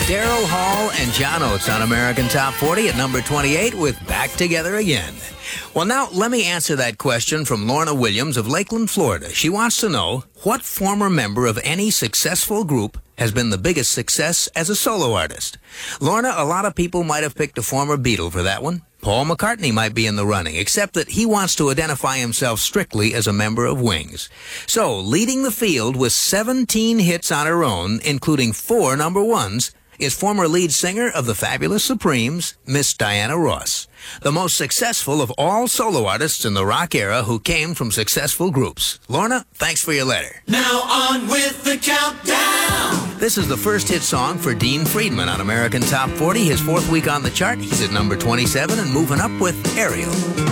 Daryl Hall and John Oates on American Top 40 at number 28 with Back Together Again. Well, now, let me answer that question from Lorna Williams of Lakeland, Florida. She wants to know, what former member of any successful group has been the biggest success as a solo artist? Lorna, a lot of people might have picked a former Beatle for that one. Paul McCartney might be in the running, except that he wants to identify himself strictly as a member of Wings. So, leading the field with 17 hits on her own, including 4 number ones, is former lead singer of the Fabulous Supremes, Miss Diana Ross, the most successful of all solo artists in the rock era who came from successful groups. Lorna, thanks for your letter. Now on with the countdown. This is the first hit song for Dean Friedman on American Top 40. His 4th week on the chart. He's at number 27 and moving up with Ariel.